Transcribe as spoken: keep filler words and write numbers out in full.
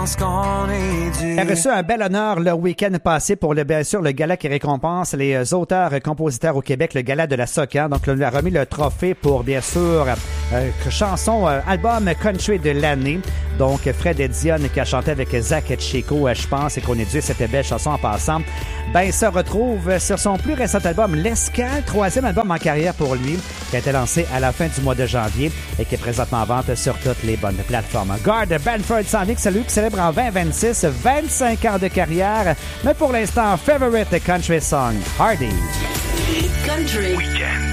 pense qu'on est dû. Elle a reçu un bel honneur le week-end passé pour le, bien sûr, le gala qui récompense les auteurs et compositeurs au Québec, le gala de la Soca. Donc, on lui a remis le trophée pour, bien sûr, euh, chanson, euh, album country de l'année. Donc, Fred et Dionne qui a chanté avec Zach et Chico, euh, je pense, et qu'on est dû cette belle chanson en passant. Ben, se retrouve sur son plus récent album, L'Escale, troisième album en carrière pour lui, qui a été lancé à la fin du mois de janvier et qui est présentement en vente sur toutes les bonnes plateformes. Guard Banford Sonic, celui qui célèbre en vingt vingt-six vingt-cinq ans de carrière, mais pour l'instant, favorite country song, Hardy. Country. Weekend.